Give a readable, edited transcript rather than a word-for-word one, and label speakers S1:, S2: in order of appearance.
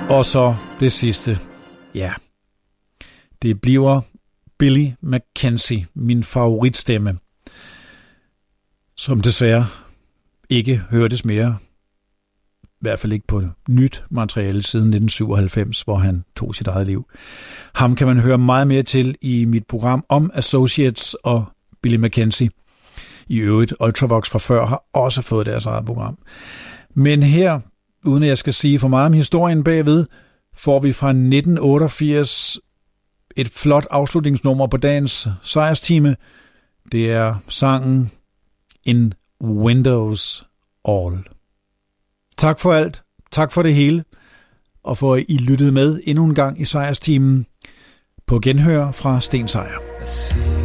S1: Og så det sidste. Ja, det bliver Billy Mackenzie, min favoritstemme, som desværre ikke hørtes mere. I hvert fald ikke på nyt materiale siden 1997, hvor han tog sit eget liv. Ham kan man høre meget mere til i mit program om Associates og Billy Mackenzie. I øvrigt, Ultravox fra før har også fået deres eget program. Men her, uden at jeg skal sige for meget om historien bagved, får vi fra 1988 et flot afslutningsnummer på dagens sejrstime. Det er sangen In Windows All. Tak for alt. Tak for det hele. Og for at I lyttede med endnu en gang i sejrstimen på genhør fra Sten Sejer.